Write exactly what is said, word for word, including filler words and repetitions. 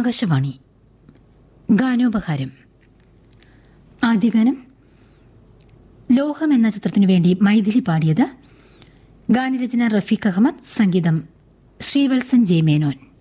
ആകാശവാണി ഗാനോപഹാരം. ആദ്യഗാനം ലോഹം എന്ന ചിത്രത്തിനു വേണ്ടി മൈഥിലി പാടിയത്. ഗാനരചന റഫീഖ് അഹമ്മദ്, സംഗീതം ശ്രീവത്സൻ ജെ മേനോൻ.